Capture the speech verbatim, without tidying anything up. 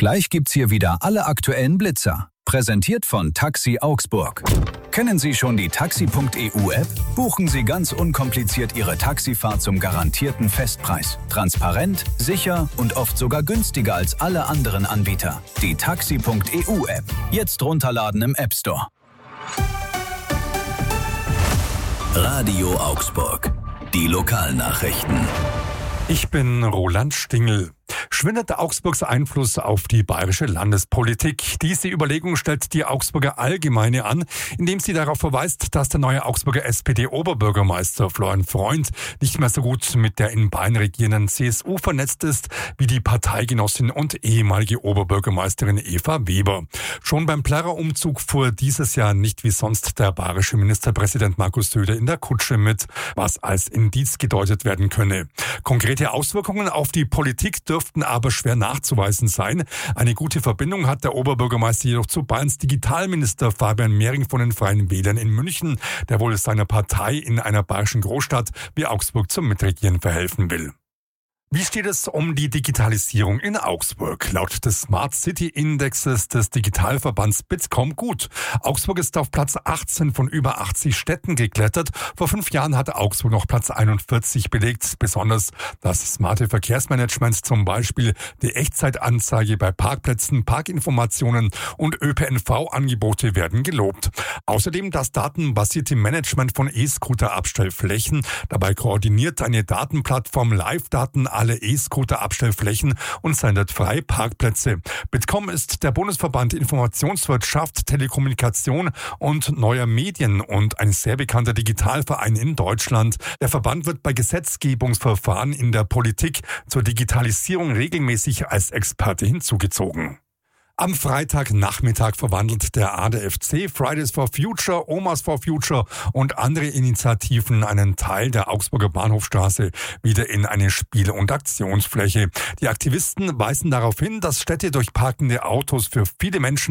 Gleich gibt's hier wieder alle aktuellen Blitzer. Präsentiert von Taxi Augsburg. Kennen Sie schon die taxi punkt e u-App? Buchen Sie ganz unkompliziert Ihre Taxifahrt zum garantierten Festpreis. Transparent, sicher und oft sogar günstiger als alle anderen Anbieter. Die taxi punkt e u-App. Jetzt runterladen im App Store. Radio Augsburg. Die Lokalnachrichten. Ich bin Roland Stingel. Schwindet Augsburgs Einfluss auf die bayerische Landespolitik? Diese Überlegung stellt die Augsburger Allgemeine an, indem sie darauf verweist, dass der neue Augsburger S P D-Oberbürgermeister Florian Freund nicht mehr so gut mit der in Bayern regierenden C S U vernetzt ist wie die Parteigenossin und ehemalige Oberbürgermeisterin Eva Weber. Schon beim Plärrer-Umzug fuhr dieses Jahr nicht wie sonst der bayerische Ministerpräsident Markus Söder in der Kutsche mit, was als Indiz gedeutet werden könne. Konkrete Auswirkungen auf die Politik dürften aber schwer nachzuweisen sein. Eine gute Verbindung hat der Oberbürgermeister jedoch zu Bayerns Digitalminister Fabian Mehring von den Freien Wählern in München, der wohl seiner Partei in einer bayerischen Großstadt wie Augsburg zum Mitregieren verhelfen will. Wie steht es um die Digitalisierung in Augsburg? Laut des Smart City Indexes des Digitalverbands Bitkom gut. Augsburg ist auf Platz achtzehn von über achtzig Städten geklettert. Vor fünf Jahren hatte Augsburg noch Platz einundvierzig belegt. Besonders das smarte Verkehrsmanagement, zum Beispiel die Echtzeitanzeige bei Parkplätzen, Parkinformationen und Ö P N V-Angebote werden gelobt. Außerdem das datenbasierte Management von E-Scooter-Abstellflächen. Dabei koordiniert eine Datenplattform Live-Daten alle E-Scooter-Abstellflächen und sendet freie Parkplätze. Bitkom ist der Bundesverband Informationswirtschaft, Telekommunikation und neuer Medien und ein sehr bekannter Digitalverein in Deutschland. Der Verband wird bei Gesetzgebungsverfahren in der Politik zur Digitalisierung regelmäßig als Experte hinzugezogen. Am Freitagnachmittag verwandelt der A D F C, Fridays for Future, Omas for Future und andere Initiativen einen Teil der Augsburger Bahnhofstraße wieder in eine Spiel- und Aktionsfläche. Die Aktivisten weisen darauf hin, dass Städte durch parkende Autos für viele Menschen